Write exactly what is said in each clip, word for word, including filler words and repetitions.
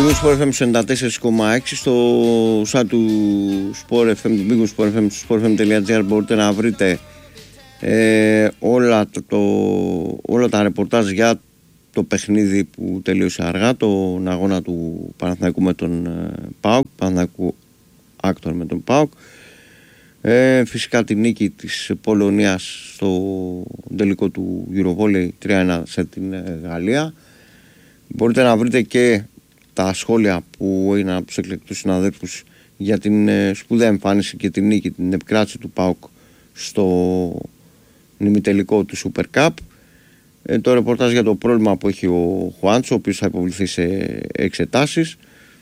Big Sport εφ εμ ενενήντα τέσσερα κόμμα έξι, στο site του Sport εφ εμ, του Big Sport εφ εμ, στο sport f m dot g r μπορείτε να βρείτε ε, όλα, το, το, όλα τα ρεπορτάζ για το παιχνίδι που τελείωσε αργά, τον αγώνα του Παναθηναϊκού με τον ε, ΠΑΟΚ, Παναθηναϊκού Άκτορ με τον ΠΑΟΚ. Ε, φυσικά τη νίκη της Πολωνίας στο τελικό του Eurovolley τρία ένα σε την ε, Γαλλία. Μπορείτε να βρείτε και τα σχόλια που έγιναν από τους εκλεκτούς συναδέλφους για την ε, σπουδαία εμφάνιση και την νίκη, την επικράτηση του ΠΑΟΚ στο ημιτελικό του Super Cup. Ε, το ρεπορτάζ για το πρόβλημα που έχει ο Χουάντσο, ο οποίος θα υποβληθεί σε εξετάσεις,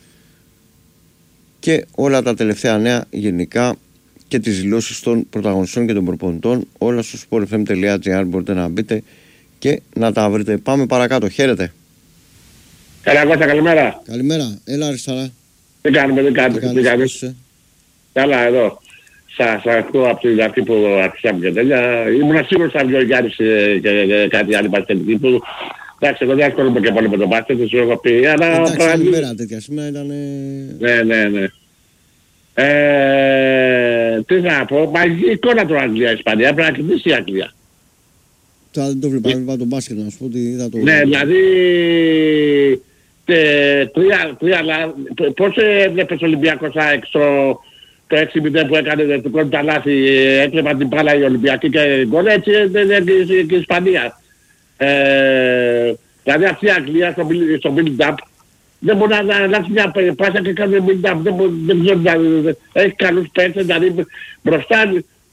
και όλα τα τελευταία νέα γενικά και τις δηλώσεις των πρωταγωνιστών και των προπονητών, όλα στο sport f m dot g r μπορείτε να μπείτε και να τα βρείτε. Πάμε παρακάτω. Χαίρετε. Καλά, Κώστα, καλημέρα. Καλημέρα. Έλα, Αρισταρά. Τι κάνουμε, τι κάνουμε, τι κάνεις. Καλά, εδώ. Σας ακούω από την αρχή που αρχίσαμε και τέλεια. Ήμουν σίγουρος θα βγει ο Γιάννης και κάτι άλλο μπασκετική που... Εντάξει, εγώ δεν ασχολούμαι και πολύ με τον μπάσκετ, σου έχω πει, αλλά... Εντάξει, άλλη μέρα τέτοια, σήμερα ήταν... Ναι, ναι, ναι. Ε, τι να πω, μαγική εικόνα του Αγγλία-Ισπανία, πρέπει να κερδίσει η Αγγλία. Τώρα δεν το βλέπα, βλέπα τον μπάσκετ, να σου πω ότι είδα το... Ναι, δηλαδή... Τρία, τρία, πώς έβλεπες ο Ολυμπιακός ΑΕΚ στο... Το έξι μηδέν που έκανε του κόντου τα λάθη, έκλεπαν την μπάλα η Ολυμπιακή και γκολ, έτσι και η Ισπανία. Ε, δηλαδή αυτή η Αγγλία στο, στο build-up δεν μπορεί να αλλάξει μια πάσα και κάνει build-up, δεν, δεν ξέρω, δηλαδή, έχει καλούς παίκτες, δηλαδή μπροστά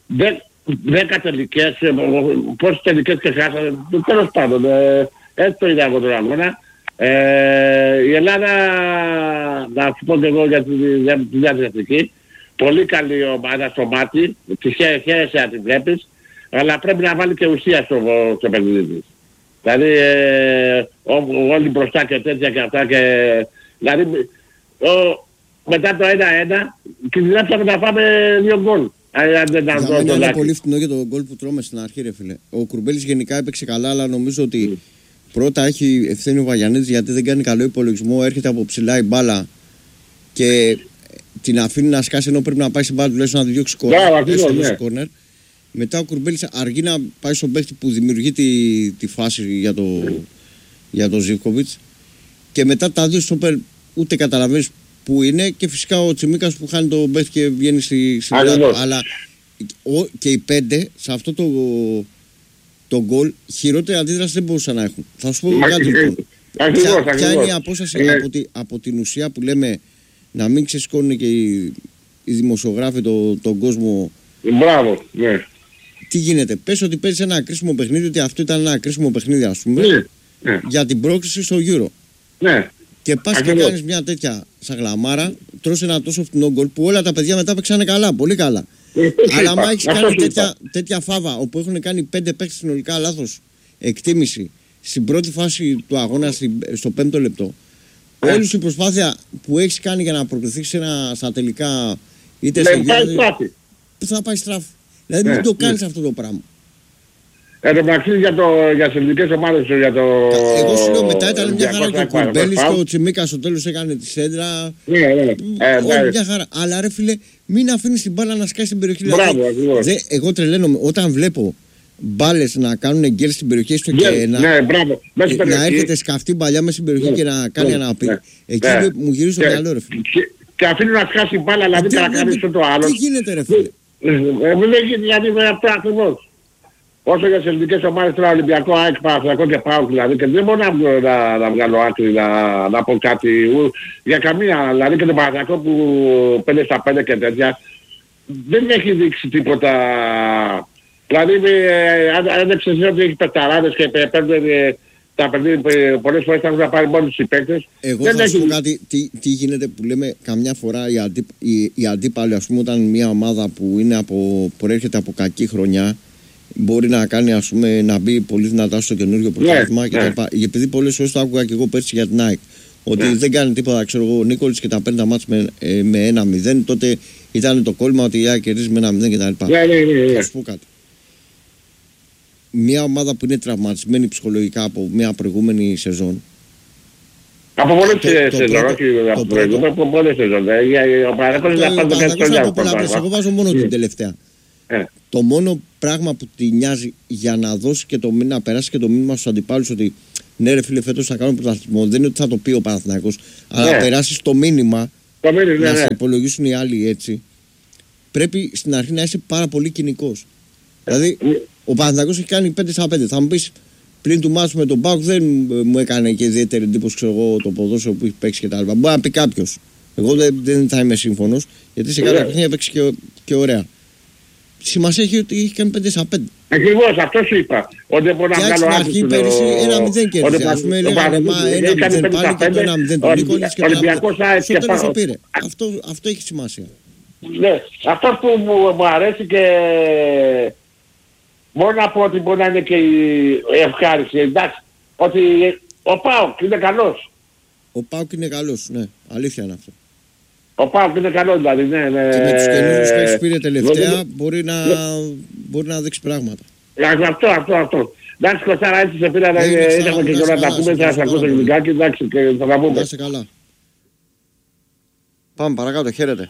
δέκα τελικές, πόσες τελικές και χάσανε, τέλος πάντων, ε, έτσι το είδα εγώ τον αγώνα. Ε, η Ελλάδα, να σου πω και εγώ για τη διαδικαστική, πολύ καλή ομάδα στο μάτι, τη χαίρεσαι να τη βλέπεις, αλλά πρέπει να βάλει και ουσία στο, στο παιχνίδι της. Δηλαδή ε, όλοι μπροστά και τέτοια και αυτά και... Δηλαδή ο, μετά το ένα ένα κινδυνεύσαμε να φάμε δύο γκολ. Για μένα είναι πολύ φτηνό για το γκολ που τρώμε στην αρχή, ρε φίλε. Ο Κουρμπέλης γενικά έπαιξε καλά, αλλά νομίζω ότι mm. πρώτα έχει ευθύνη ο Βαγιανίδης γιατί δεν κάνει καλό υπολογισμό, έρχεται από ψηλά η μπάλα και την αφήνει να σκάσει ενώ πρέπει να πάει στην μπάλα τουλάχιστον να τη διώξει κόρνερ. Μετά ο Κουρμπέλης αργεί να πάει στον παίχτη που δημιουργεί τη, τη φάση για το, για το Ζίβκοβιτς, και μετά τα δύο στόπερ ούτε καταλαβαίνεις που είναι, και φυσικά ο Τσιμίκας που χάνει τον παίχτη και βγαίνει στη Ελλάδα. Αλλά ο, και οι πέντε σε αυτό το, το γκολ χειρότερη αντίδραση δεν μπορούσαν να έχουν. Θα σου πω κάτι λοιπόν. Ποια, ποια είναι η απόσταση από, τη, από την ουσία που λέμε να μην ξεσκώνουν και οι, οι δημοσιογράφοι το, τον κόσμο. Μπράβο, ναι. Τι γίνεται, πες ότι παίζεις ένα κρίσιμο παιχνίδι, ότι αυτό ήταν ένα κρίσιμο παιχνίδι, ας πούμε, ναι, ναι. για την πρόκληση στο Euro. Ναι. Και πας και κάνεις μια τέτοια σαγλαμάρα, τρως ένα τόσο φτηνό γκολ που όλα τα παιδιά μετά παίξανε καλά, πολύ καλά. Ε, αλλά άμα έχεις κάνει τέτοια, τέτοια φάβα, όπου έχουν κάνει πέντε παίκτες συνολικά λάθος εκτίμηση στην πρώτη φάση του αγώνα, στο πέμπτο λεπτό, ε. όλη σου η προσπάθεια που έχεις κάνει για να προκριθείς στα τελικά, είτε σε Euro, θα πάει στράφη. Δηλαδή μην το κάνεις αυτό το πράγμα. Εν τω μεταξύ για, για τις ελληνικές ομάδες, για το... Εγώ σου λέω μετά ήταν μια χαρά και ο Κουρμπέλης και ο Τσιμίκας στο τέλος έκανε τη σέντρα. Ναι, ναι. Όλη μια χαρά. Αλλά ρε φίλε, μην αφήνεις την μπάλα να σκάσει στην περιοχή. Μπράβο, δηλαδή, εγώ τρελαίνομαι όταν βλέπω μπάλες να κάνουν γκέλ στην περιοχή στο και να, ναι, μπράβο. να έρχεται σκαφτή μπαλιά μέσα στην περιοχή, ναι, και να κάνει, ναι, ένα απειλή. Ναι, εκεί ναι, μου γυρίζει το μυαλό, ρε φίλε. Και, και αφήνει να σκάσει μπάλα, δηλαδή και να κάνει το άλλο. Τι γίνεται, ρε φίλε. Δεν έχει δηλαδή με αυτό ακριβώς. Όσο για τις ελληνικές ομάδες τώρα, Ολυμπιακό, ΑΕΚ, Παναθηναϊκό και ΠΑΟΚ δηλαδή, και δεν μπορώ να, να, να βγάλω άκρη να, να πω κάτι ου, για καμία, δηλαδή και το Παναθηναϊκό που πέντε στα πέντε και τέτοια, δεν έχει δείξει τίποτα. Δηλαδή ε, αν, αν εξαιρετικά ότι έχει πεταράδες και παίρνουν ε, τα παιχνίδια πολλές φορές θα έχουν να πάρει μόνοι τους οι παίκτες. Εγώ δεν θα έχει... σου πω κάτι, τι, τι γίνεται που λέμε καμιά φορά οι, αντί, οι, οι αντίπαλοι, ας πούμε, όταν μια ομάδα που είναι από, προέρχεται από κακή χρονιά μπορεί να κάνει, ας πούμε, να μπει πολύ δυνατά στο καινούργιο πρωτάθλημα, ναι, ναι. Επειδή πολλές φορές το άκουγα και εγώ πέρσι για την ΑΕΚ, ότι ναι, δεν κάνει τίποτα, ξέρω εγώ, ο Νίκολης και τα παίρνει τα μάτς με, ε, με ένα μηδέν, τότε ήταν το κόλλημα ότι η ΑΕΚ κερδίζει με ένα μηδέν κτλ. Ναι, ναι, ναι, ναι. Θα σου πω κάτι. Μια ομάδα που είναι τραυματισμένη ψυχολογικά από μια προηγούμενη σεζόν Από πολλές σεζόν, όχι από προηγούμενο, από πολλές σεζόν. Ο Παναθηναϊκός να πάρει το κάτι χρονιά. Εγώ βάζω μόνο την τελευταία. Το μόνο πράγμα που τη νοιάζει για να δώσει και το μήνα, να περάσει και το μήνυμα στους αντιπάλους ότι ναι ρε φίλε φέτος θα κάνουμε πρωταθλητισμό, δεν είναι ότι θα το πει ο Παναθηναϊκός, αλλά να περάσεις το μήνυμα, το μήνυμα να ναι, σε υπολογίσουν οι άλλοι έτσι. Πρέπει στην αρχή να είσαι πάρα πολύ κοινικός. Δηλαδή ο Παναθηναϊκός έχει κάνει πέντε στα πέντε. Θα μου πεις πλην του μάτσου με τον ΠΑΟΚ δεν μου έκανε και ιδιαίτερη εντύπωση, ξέρω εγώ, το ποδόσφαιρο που έχει παίξει κτλ. Μπορεί να πει κάποιος. Εγώ δεν, δεν θα είμαι σύμφωνος, γιατί σε κάποια παιχνίδια παίξει και, και ωραία. Σημασία έχει ότι έχει κάνει πέντε στα πέντε. Ακριβώς, αυτό σου είπα. Ότι μπορεί να βγάλω άκρη. Στην αρχή πέρυσι ένα μηδέν κέρδισε. Ας πούμε λέγανε μα ένα μηδέν πάλι και το ένα μηδέν τον Νίκολης και τα στο τέλος το πήρε. Αυτό έχει σημασία. Ναι, αυτό που μου αρέσει και μπορώ να πω ότι μπορεί να είναι και η ευχάριση. Εντάξει, ότι ο ΠΑΟΚ είναι καλός. Ο ΠΑΟΚ είναι καλός, ναι, αλήθεια είναι αυτό. Ο ΠΑΟΚ είναι καλό δηλαδή, ναι, ναι. Και με τους καινούριους που πήρε τελευταία μπορεί να, μπορεί να δείξει πράγματα. Αυτό, αυτό, αυτό. Εντάξει Κωστάρα, έτσι σε πήρα να είχαμε και καιρό να τα πούμε, θα σας ακούσω ελληνικά και εντάξει και θα τα πούμε. Να είστε καλά. Πάμε παρακάτω, χαίρετε.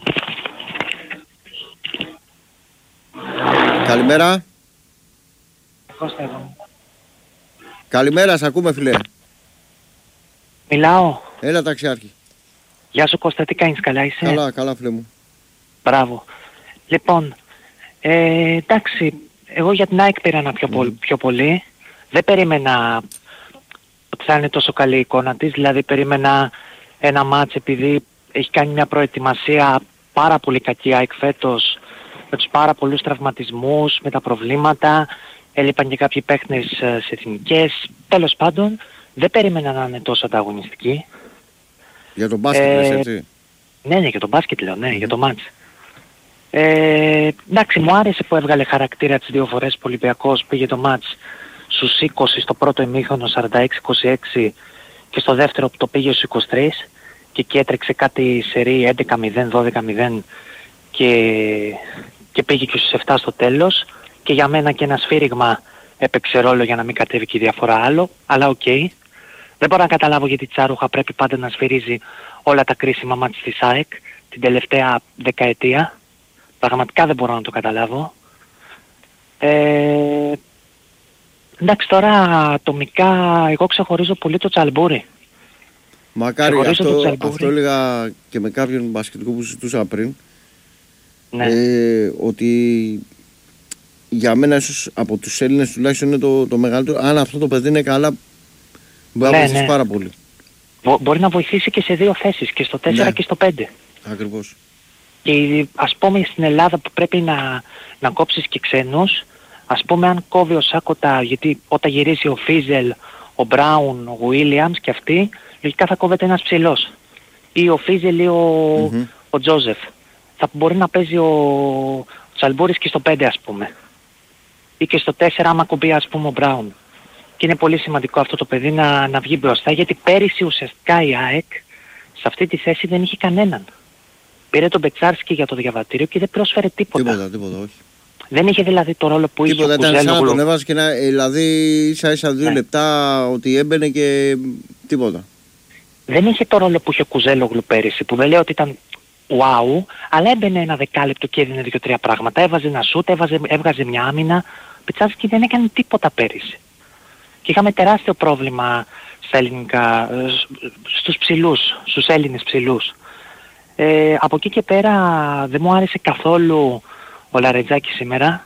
Καλημέρα. Κώστα εδώ. Καλημέρα, σ' ακούμε φίλε. Μιλάω. Έλα ταξιάρχη. Γεια σου Κώστα, τι κάνεις, καλά είσαι? Καλά, καλά φίλε μου. Μπράβο. Λοιπόν, ε, εντάξει, εγώ για την ΑΕΚ πήρα ένα πιο, mm. πολύ, πιο πολύ. Δεν περίμενα ότι θα είναι τόσο καλή η εικόνα της, δηλαδή περίμενα ένα μάτς επειδή έχει κάνει μια προετοιμασία πάρα πολύ κακή η ΑΕΚ φέτος, με τους πάρα πολλούς τραυματισμούς, με τα προβλήματα, έλειπαν και κάποιοι παίχνες σε εθνικές, τέλος πάντων δεν περίμενα να είναι τόσο ανταγωνιστική. Για τον μπάσκετ ε, λες έτσι. Ναι, ναι, για τον μπάσκετ λέω, ναι, mm. για το μάτς. Ε, εντάξει, μου άρεσε που έβγαλε χαρακτήρα τις δύο φορές που ο Ολυμπιακός πήγε το μάτς στους είκοσι στο πρώτο ημίχρονο, σαράντα έξι είκοσι έξι, και στο δεύτερο που το πήγε στους είκοσι τρία και εκεί έτρεξε κάτι σερί έντεκα μηδέν, δώδεκα μηδέν και, και πήγε και στους επτά στο τέλος, και για μένα και ένα σφύριγμα έπαιξε ρόλο για να μην κατέβει και η διαφορά άλλο, αλλά οκ. Okay. Δεν μπορώ να καταλάβω γιατί η Τσάρουχα πρέπει πάντα να σφυρίζει όλα τα κρίσιμα μάτς της ΑΕΚ την τελευταία δεκαετία. Πραγματικά δεν μπορώ να το καταλάβω. Ε, εντάξει, τώρα ατομικά εγώ ξεχωρίζω πολύ το Τσαλμπούρι. Μακάρι, αυτό, αυτό έλεγα και με κάποιον μπασκετικό που συζητούσα πριν. Ναι. Ε, ότι για μένα ίσως από τους Έλληνες τουλάχιστον είναι το, το μεγαλύτερο. Αν αυτό το παιδί είναι καλά, μπορεί ναι, να βοηθήσει ναι. πάρα πολύ. Μπο, μπορεί να βοηθήσει και σε δύο θέσεις, και στο τέσσερα ναι. και στο πέντε. Ακριβώς. Και ας πούμε στην Ελλάδα που πρέπει να, να κόψεις και ξένους, ας πούμε αν κόβει ο Σάκοτα, γιατί όταν γυρίσει ο Φίζελ, ο Μπράουν, ο Γουίλιαμς και αυτοί, λογικά θα κόβεται ένας ψηλός. Ή ο Φίζελ ή ο, mm-hmm. ο Τζόζεφ. Θα μπορεί να παίζει ο, ο Τσαλμπούρης και στο πέντε ας πούμε. Ή και στο τέσσερα άμα κομπεί ας πούμε ο Μπράουν. Και είναι πολύ σημαντικό αυτό το παιδί να, να βγει μπροστά, γιατί πέρυσι ουσιαστικά η ΑΕΚ σε αυτή τη θέση δεν είχε κανέναν. Πήρε τον Μπετσάρσκι για το διαβατήριο και δεν πρόσφερε τίποτα. Τίποτα, τίποτα, όχι. Δεν είχε δηλαδή το ρόλο που τίποτα, είχε ο Κουζέλογλου. Τίποτα, ήταν σαν να τον έβαζε και να, δηλαδή ίσα ίσα δύο ναι. λεπτά ότι έμπαινε και τίποτα. Δεν είχε το ρόλο που είχε ο Κουζέλογλου πέρυσι, που δεν λέω ότι ήταν wow, αλλά έμπαινε ένα δεκάλεπτο και έδινε δύο-τρία πράγματα. Έβαζε ένα σούτ, έβαζε, έβγαζε μια άμυνα. Ο Μπετσάρσκι δεν έκανε τίποτα πέρυσι. Και είχαμε τεράστιο πρόβλημα στα ελληνικά, στους ψηλούς, στους Έλληνες ψηλούς. Ε, από εκεί και πέρα δεν μου άρεσε καθόλου ο Λαρετζάκης σήμερα.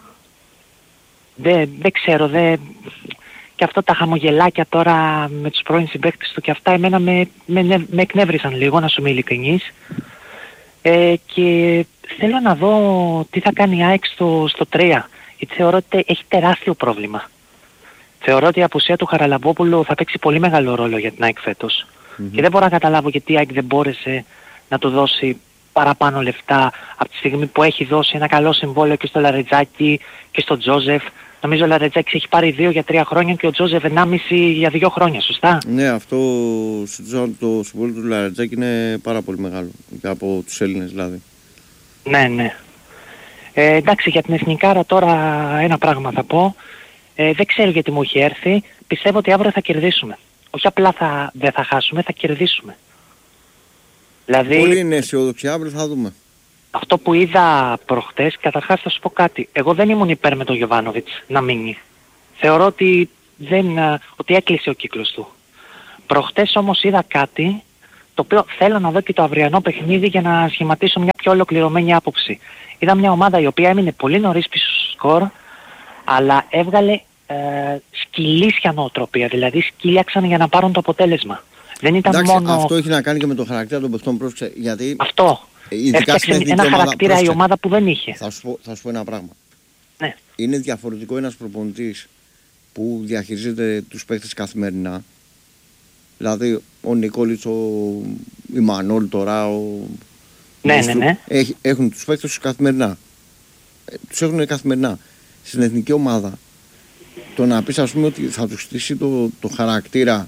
Δεν, δεν ξέρω, δεν... και αυτό τα χαμογελάκια τώρα με τους πρώην συμπαίκτες του και αυτά εμένα με, με, με εκνεύρισαν λίγο, να σου είμαι ειλικρινής. Ε, και θέλω να δω τι θα κάνει η ΑΕΚ στο, στο τρία, γιατί θεωρώ ότι έχει τεράστιο πρόβλημα. Θεωρώ ότι η απουσία του Χαραλαμπόπουλου θα παίξει πολύ μεγάλο ρόλο για την ΑΕΚ φέτος. Mm-hmm. Και δεν μπορώ να καταλάβω γιατί η ΑΕΚ δεν μπόρεσε να του δώσει παραπάνω λεφτά από τη στιγμή που έχει δώσει ένα καλό συμβόλαιο και στο Λαρετζάκη και στο Τζόζεφ. Νομίζω ο Λαρετζάκης έχει πάρει δύο για τρία χρόνια και ο Τζόζεφ ενάμιση για δύο χρόνια, σωστά? Ναι, αυτό το συμβόλαιο του Λαρετζάκη είναι πάρα πολύ μεγάλο, από τους Έλληνες δηλαδή. Ναι, ναι. Ε, εντάξει, για την εθνικάρα τώρα ένα πράγμα θα πω. Ε, δεν ξέρω γιατί μου έχει έρθει. Πιστεύω ότι αύριο θα κερδίσουμε. όχι απλά θα, δεν θα χάσουμε, θα κερδίσουμε. Δηλαδή, πολύ είναι αισιόδοξη, αύριο θα δούμε. Αυτό που είδα προχτές, καταρχάς θα σου πω κάτι. Εγώ δεν ήμουν υπέρ με τον Γιοβάνοβιτς να μείνει. Θεωρώ ότι, δεν, ότι έκλεισε ο κύκλος του. Προχτές όμως είδα κάτι το οποίο θέλω να δω και το αυριανό παιχνίδι για να σχηματίσω μια πιο ολοκληρωμένη άποψη. Είδα μια ομάδα η οποία έμεινε πολύ νωρίς πίσω στο σκορ, αλλά έβγαλε ε, σκυλίσια νοοτροπία, δηλαδή σκύλιαξαν για να πάρουν το αποτέλεσμα. Δεν ήταν εντάξει, μόνο... αυτό έχει να κάνει και με το χαρακτήρα των παιχτών, πρόσεξε, γιατί... Αυτό. Έφτιαξε ένα ομάδα, χαρακτήρα πρόσεξε, η ομάδα που δεν είχε. Θα σου πω, θα σου πω ένα πράγμα. Ναι. Είναι διαφορετικό ένας προπονητής που διαχειρίζεται τους παίκτες καθημερινά. Δηλαδή ο Νικόλιτς, ο Ιμανόλ τώρα, ο... Ναι, ναι, ναι. Έχει, έχουν τους παίκτες τους καθημερινά. Ε, τους έχουν καθημερινά. Στην εθνική ομάδα το να πεις, ας πούμε, ότι θα τους στήσει το, το χαρακτήρα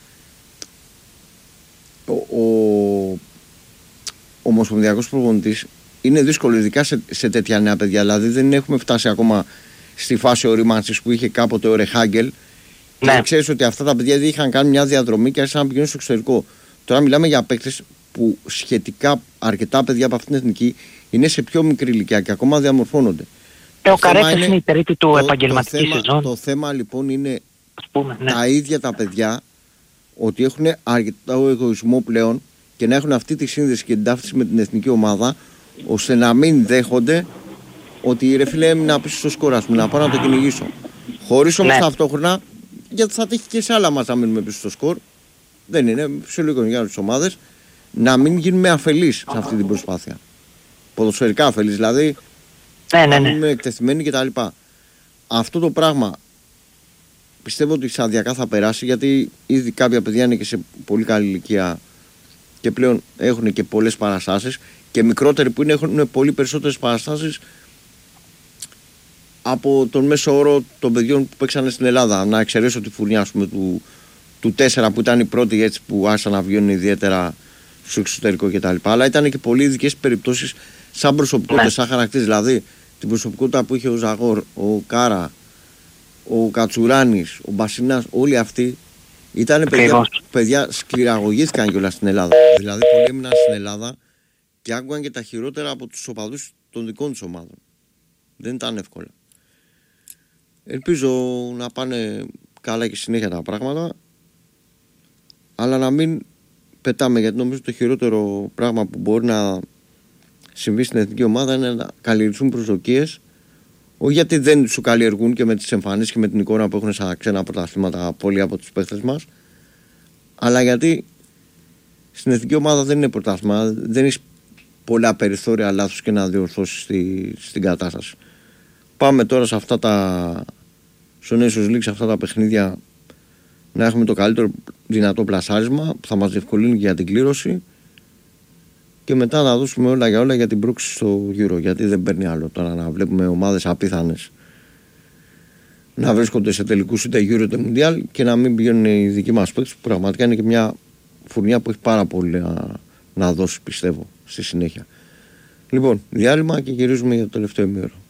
ο, ο, ο ομοσπονδιακός προπονητής είναι δύσκολο, ειδικά σε, σε τέτοια νέα παιδιά. Δηλαδή δεν έχουμε φτάσει ακόμα στη φάση ορίμανσης που είχε κάποτε ο Ρεχάγκελ. Ναι. Και ξέρεις ότι αυτά τα παιδιά είχαν κάνει μια διαδρομή και άρχισαν να πηγαίνουν στο εξωτερικό. Τώρα μιλάμε για παίκτες που σχετικά αρκετά παιδιά από αυτήν την εθνική είναι σε πιο μικρή ηλικία και ακόμα διαμορφώνονται. Ε, ο Καρέτσας είναι η τρίτη του επαγγελματική σεζόν. Το θέμα λοιπόν είναι πούμε, ναι. τα ίδια τα παιδιά ότι έχουν αρκετό εγωισμό πλέον και να έχουν αυτή τη σύνδεση και την ταύτιση με την εθνική ομάδα, ώστε να μην δέχονται ότι ρε φίλε έμεινα πίσω στο σκορ, ας πούμε, να πάω να το κυνηγήσω. Χωρίς όμως ναι. ταυτόχρονα, γιατί θα τύχει και σε άλλα μας να μείνουμε πίσω στο σκορ, δεν είναι φυσιολογικό για τις ομάδες, να μην γίνουμε αφελείς σε αυτή την προσπάθεια. Ποδοσφαιρικά αφελείς, δηλαδή ναι, ναι, ναι. να μείνουμε εκτεθειμένοι κτλ. Αυτό το πράγμα πιστεύω ότι σταδιακά θα περάσει, γιατί ήδη κάποια παιδιά είναι και σε πολύ καλή ηλικία και πλέον έχουν και πολλές παραστάσεις, και μικρότεροι που είναι έχουν πολύ περισσότερες παραστάσεις από τον μέσο όρο των παιδιών που παίξανε στην Ελλάδα. Να εξαιρέσω τη φουρνιά, ας πούμε, του, του τέσσερα που ήταν οι πρώτοι έτσι που άρχισαν να βγαίνουν ιδιαίτερα στο εξωτερικό κτλ. Αλλά ήταν και πολύ ειδικές περιπτώσεις σαν προσωπικότητα, σαν χαρακτήρες. Δηλαδή την προσωπικότητα που είχε ο Ζαγόρ, ο Κάρα, ο Κατσουράνης, ο Μπασινάς, όλοι αυτοί ήταν παιδιά, παιδιά σκληραγωγήθηκαν κιόλας στην Ελλάδα. Δηλαδή πολλοί έμειναν στην Ελλάδα και άκουγαν και τα χειρότερα από τους οπαδούς των δικών τους ομάδων. Δεν ήταν εύκολα. Ελπίζω να πάνε καλά και συνέχεια τα πράγματα, αλλά να μην πετάμε, γιατί νομίζω το χειρότερο πράγμα που μπορεί να συμβεί στην εθνική ομάδα είναι να καλλιεργηθούν προσδοκίες, όχι γιατί δεν σου καλλιεργούν και με τις εμφανίσεις και με την εικόνα που έχουν στα ξένα πρωταθλήματα πολλοί από τους παίχτες μας, αλλά γιατί στην εθνική ομάδα δεν είναι πρωτάθλημα, δεν έχει πολλά περιθώρια λάθος και να διορθώσεις στη, στην κατάσταση. Πάμε τώρα σε αυτά τα στο Nations League, σε αυτά τα παιχνίδια, να έχουμε το καλύτερο δυνατό πλασάρισμα που θα μας διευκολύνει για την κλήρωση, και μετά να δώσουμε όλα για όλα για την πρόκριση στο Euro, γιατί δεν παίρνει άλλο τώρα να βλέπουμε ομάδες απίθανες να βρίσκονται σε τελικούς είτε Euro είτε Mundial και να μην πηγαίνουν οι δικοί μας παίκτες, που πραγματικά είναι και μια φουρνιά που έχει πάρα πολύ να, να δώσει, πιστεύω, στη συνέχεια. Λοιπόν, διάλειμμα και γυρίζουμε για το τελευταίο ημίωρο.